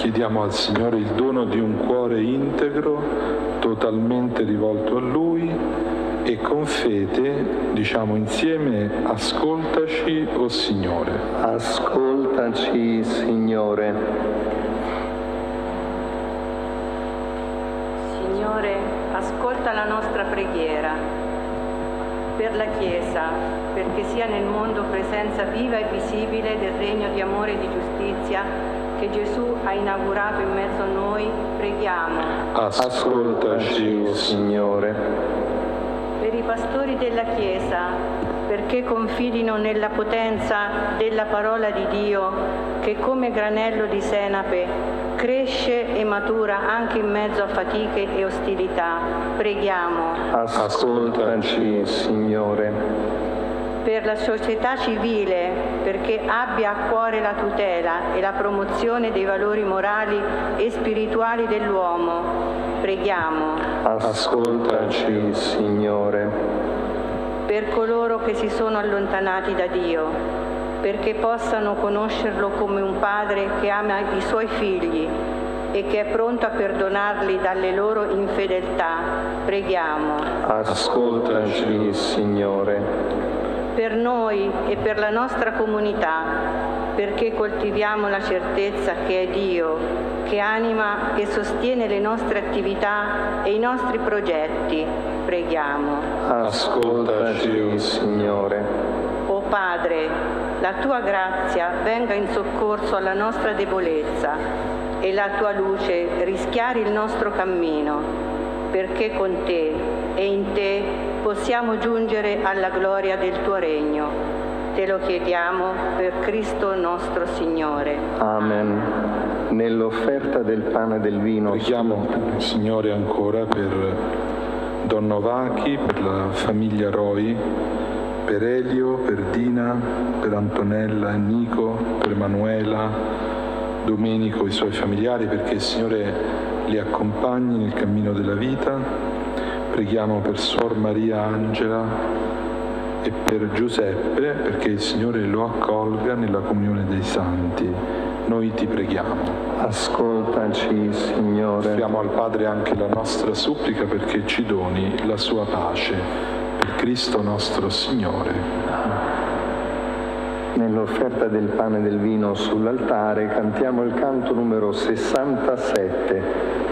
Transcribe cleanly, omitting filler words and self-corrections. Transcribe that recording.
Chiediamo al Signore il dono di un cuore integro, totalmente rivolto a Lui, e con fede diciamo insieme: ascoltaci, o Signore. Ascoltaci, Signore. Signore, ascolta la nostra preghiera per la Chiesa, perché sia nel mondo presenza viva e visibile del regno di amore e di giustizia che Gesù ha inaugurato in mezzo a noi. Preghiamo. Ascoltaci, o Signore. Per i pastori della Chiesa, perché confidino nella potenza della parola di Dio, che come granello di senape cresce e matura anche in mezzo a fatiche e ostilità. Preghiamo. Ascoltaci, Signore. Per la società civile, perché abbia a cuore la tutela e la promozione dei valori morali e spirituali dell'uomo. Preghiamo. Ascoltaci, Signore. Per coloro che si sono allontanati da Dio, perché possano conoscerlo come un padre che ama i suoi figli e che è pronto a perdonarli dalle loro infedeltà. Preghiamo. Ascoltaci, Signore. Per noi e per la nostra comunità, perché coltiviamo la certezza che è Dio, che anima e sostiene le nostre attività e i nostri progetti. Preghiamo. Ascoltaci, Signore. O Padre, la tua grazia venga in soccorso alla nostra debolezza e la tua luce rischiari il nostro cammino, perché con te e in te possiamo giungere alla gloria del tuo regno. Te lo chiediamo per Cristo nostro Signore. Amen. Nell'offerta del pane e del vino Preghiamo, Signore, ancora per Don Novacchi, per la famiglia Roi, per Elio, per Dina, per Antonella e Nico, per Manuela, Domenico e i suoi familiari, perché il Signore li accompagni nel cammino della vita. Preghiamo per Suor Maria Angela e per Giuseppe, perché il Signore lo accolga nella comunione dei santi. Noi ti preghiamo. Ascoltaci, Signore. Offriamo al Padre anche la nostra supplica perché ci doni la sua pace. Per Cristo nostro Signore. Nell'offerta del pane e del vino sull'altare cantiamo il canto numero 67.